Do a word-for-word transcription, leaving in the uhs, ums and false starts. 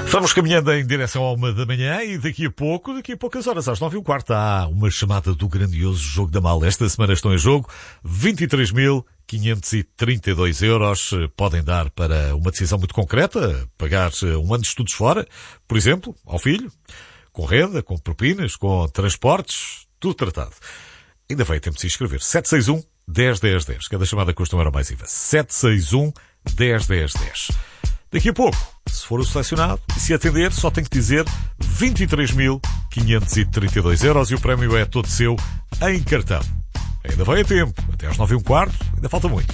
Vamos caminhando em direção à uma da manhã e daqui a pouco, daqui a poucas horas, às nove e um quarto, há uma chamada do grandioso Jogo da Mala. Esta semana estão em jogo vinte e três mil quinhentos e trinta e dois euros. Podem dar para uma decisão muito concreta, pagar um ano de estudos fora, por exemplo, ao filho, com renda, com propinas, com transportes, tudo tratado. Ainda vai tempo de se inscrever. sete seis um, dez, dez, dez. Cada chamada custa um euro mais I V A. sete seis um, dez, dez, dez. Daqui a pouco, se for o selecionado e se atender, só tem que dizer vinte e três mil quinhentos e trinta e dois euros e o prémio é todo seu em cartão. Ainda vai a tempo. Até às nove e um quarto, ainda falta muito.